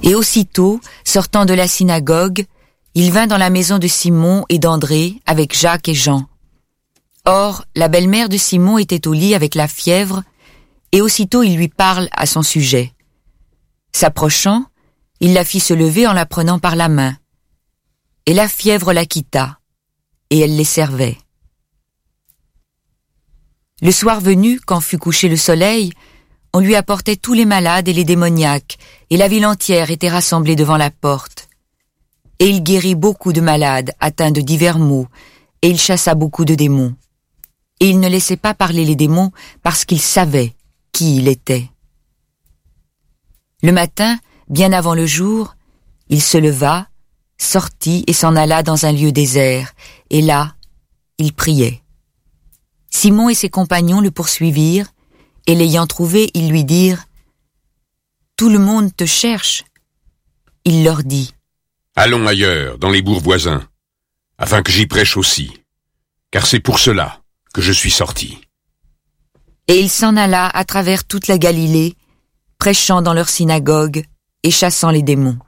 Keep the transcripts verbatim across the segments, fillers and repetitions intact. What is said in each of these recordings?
Et aussitôt, sortant de la synagogue, il vint dans la maison de Simon et d'André avec Jacques et Jean. Or, la belle-mère de Simon était au lit avec la fièvre, et aussitôt il lui parle à son sujet. S'approchant, il la fit se lever en la prenant par la main. Et la fièvre la quitta, et elle les servait. Le soir venu, quand fut couché le soleil, on lui apportait tous les malades et les démoniaques, et la ville entière était rassemblée devant la porte. Et il guérit beaucoup de malades, atteints de divers maux, et il chassa beaucoup de démons. Et il ne laissait pas parler les démons, parce qu'il savait qui il était. Le matin, bien avant le jour, il se leva, sortit et s'en alla dans un lieu désert, et là, il priait. Simon et ses compagnons le poursuivirent, et l'ayant trouvé, ils lui dirent « Tout le monde te cherche. » Il leur dit « Allons ailleurs, dans les bourgs voisins, afin que j'y prêche aussi, car c'est pour cela que je suis sorti. » Et il s'en alla à travers toute la Galilée, prêchant dans leur synagogue et chassant les démons.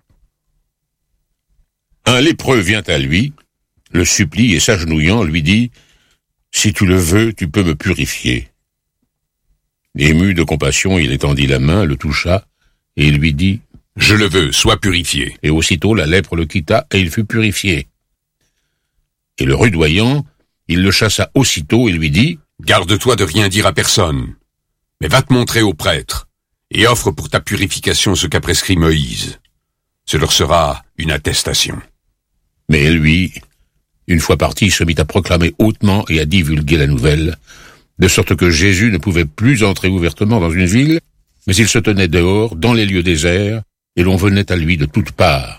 Un lépreux vient à lui, le supplie et s'agenouillant lui dit « Si tu le veux, tu peux me purifier. » Ému de compassion, il étendit la main, le toucha, et il lui dit « Je le veux, sois purifié. » Et aussitôt la lèpre le quitta, et il fut purifié. Et le rudoyant, il le chassa aussitôt et lui dit « Garde-toi de rien dire à personne, mais va te montrer au prêtre, et offre pour ta purification ce qu'a prescrit Moïse. Ce leur sera une attestation. » Mais lui, une fois parti, se mit à proclamer hautement et à divulguer la nouvelle, de sorte que Jésus ne pouvait plus entrer ouvertement dans une ville, mais il se tenait dehors, dans les lieux déserts, et l'on venait à lui de toutes parts.